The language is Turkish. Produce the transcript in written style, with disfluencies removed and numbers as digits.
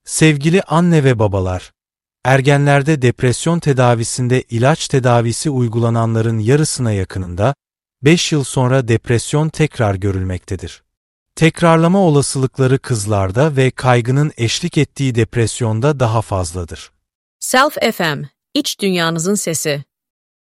Sevgili anne ve babalar, ergenlerde depresyon tedavisinde ilaç tedavisi uygulananların yarısına yakınında, 5 yıl sonra depresyon tekrar görülmektedir. Tekrarlama olasılıkları kızlarda ve kaygının eşlik ettiği depresyonda daha fazladır. Self FM, iç dünyanızın sesi.